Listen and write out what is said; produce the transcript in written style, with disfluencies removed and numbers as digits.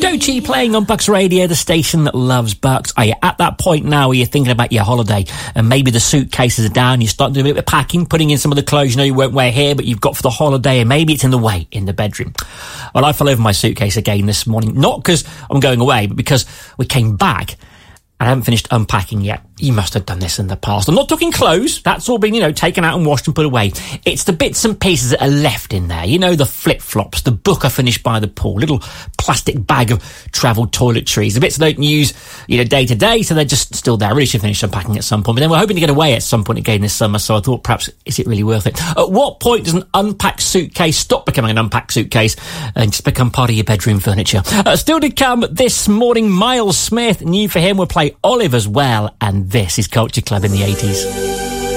Joe G playing on Bucks Radio, the station that loves Bucks. Are you at that point now where you're thinking about your holiday and maybe the suitcases are down, you start doing a bit of packing, putting in some of the clothes you know you won't wear here but you've got for the holiday, and maybe it's in the way in the bedroom? Well, I fell over my suitcase again this morning, not because I'm going away, but because we came back and I haven't finished unpacking yet. You must have done this in the past. I'm not talking clothes. That's all been, taken out and washed and put away. It's the bits and pieces that are left in there. The flip-flops, the book I finished by the pool, little plastic bag of travel toiletries, the bits I don't use, day to day, so they're just still there. I really should finish unpacking at some point. But then we're hoping to get away at some point again this summer, so I thought perhaps, is it really worth it? At what point does an unpacked suitcase stop becoming an unpacked suitcase and just become part of your bedroom furniture? Still to come this morning, Miles Smith, new for him, will play Olive as well, and this is Culture Club in the 80s.